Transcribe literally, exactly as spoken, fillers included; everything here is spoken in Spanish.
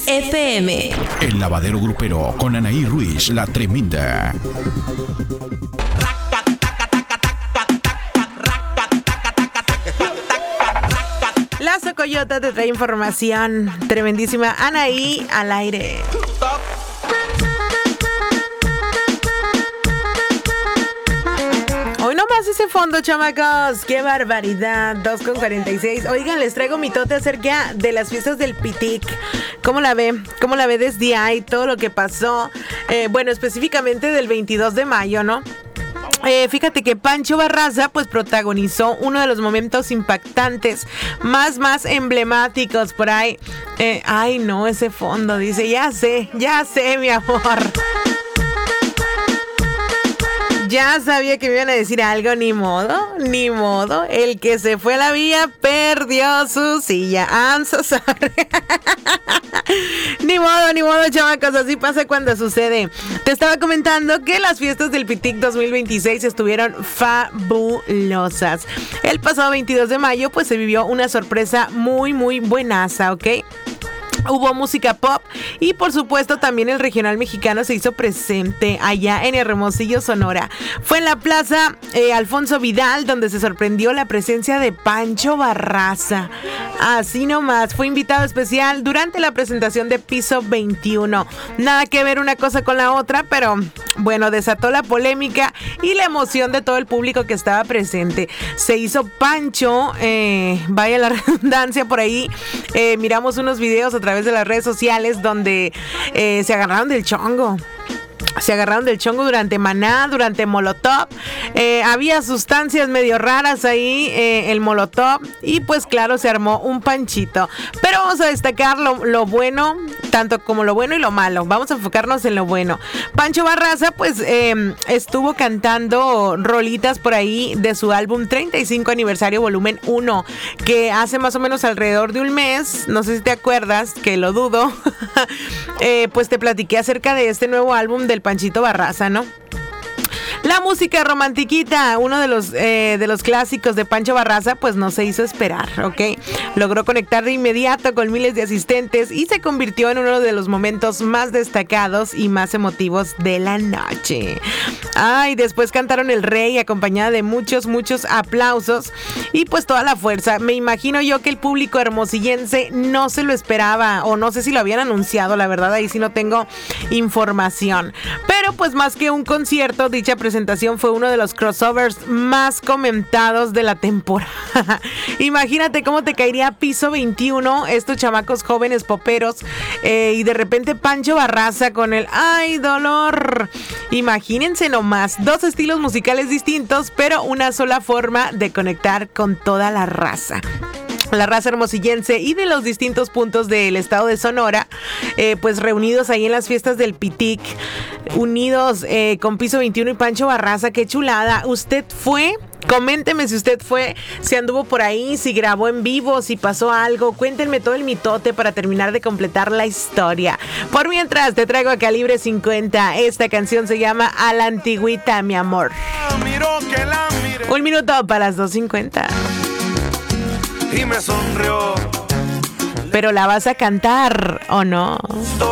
F M. El lavadero grupero con Anaí Ruiz, la tremenda. La Socoyota te trae información tremendísima. Anaí al aire. Hoy nomás ese fondo, chamacos. ¡Qué barbaridad! dos con cuarenta y seis. Oigan, les traigo mi tote acerca de las fiestas del Pitic. ¿Cómo la ve? ¿Cómo la ve desde ahí? Todo lo que pasó. Eh, bueno, específicamente del veintidós de mayo, ¿no? Eh, fíjate que Pancho Barraza pues protagonizó uno de los momentos impactantes más más emblemáticos por ahí. Eh, ay no, ese fondo dice, ya sé, ya sé mi amor. Ya sabía que me iban a decir algo, ni modo, ni modo. El que se fue a la vía perdió su silla. I'm so sorry. Ni modo, ni modo, chamacos, así pasa cuando sucede. Te estaba comentando que las fiestas del Pitic dos mil veintiséis estuvieron fabulosas. El pasado veintidós de mayo, pues se vivió una sorpresa muy, muy buenaza, ¿ok? Hubo música pop y por supuesto también el regional mexicano se hizo presente allá en Hermosillo, Sonora. Fue en la plaza eh, Alfonso Vidal donde se sorprendió la presencia de Pancho Barraza. Así nomás, fue invitado especial durante la presentación de Piso veintiuno. Nada que ver una cosa con la otra, pero bueno, desató la polémica y la emoción de todo el público que estaba presente. Se hizo Pancho, eh, vaya la redundancia por ahí, eh, miramos unos videos a través de las redes sociales donde eh, se agarraron del chongo. Se agarraron del chongo durante Maná, durante Molotov. Eh, había sustancias medio raras ahí, eh, el Molotov. Y pues claro, se armó un panchito. Pero vamos a destacar lo, lo bueno, tanto como lo bueno y lo malo. Vamos a enfocarnos en lo bueno. Pancho Barraza pues eh, estuvo cantando rolitas por ahí de su álbum treinta y cinco aniversario volumen uno, que hace más o menos alrededor de un mes, no sé si te acuerdas, que lo dudo, eh, pues te platiqué acerca de este nuevo álbum del Panchito Barraza, ¿no? La música romantiquita, uno de los eh, de los clásicos de Pancho Barraza, pues no se hizo esperar, ¿ok? Logró conectar de inmediato con miles de asistentes y se convirtió en uno de los momentos más destacados y más emotivos de la noche. Ay, después cantaron El Rey acompañada de muchos, muchos aplausos y pues toda la fuerza. Me imagino yo que el público hermosillense no se lo esperaba o no sé si lo habían anunciado, la verdad ahí sí no tengo información. Pero pues más que un concierto, dicha presentación fue uno de los crossovers más comentados de la temporada. Imagínate cómo te caería Piso veintiuno, estos chamacos jóvenes poperos, eh, y de repente Pancho Barraza con el ¡ay, dolor! Imagínense nomás, dos estilos musicales distintos, pero una sola forma de conectar con toda la raza. La raza hermosillense y de los distintos puntos del estado de Sonora, eh, pues reunidos ahí en las fiestas del Pitic, unidos eh, con Piso veintiuno y Pancho Barraza. ¡Qué chulada! ¿Usted fue? Coménteme si usted fue, si anduvo por ahí, si grabó en vivo, si pasó algo. Cuéntenme todo el mitote para terminar de completar la historia. Por mientras, te traigo a Calibre cincuenta. Esta canción se llama A la Antigüita, mi amor. Un minuto para las dos cincuenta. Y me sonrió. Pero la vas a cantar, ¿o no?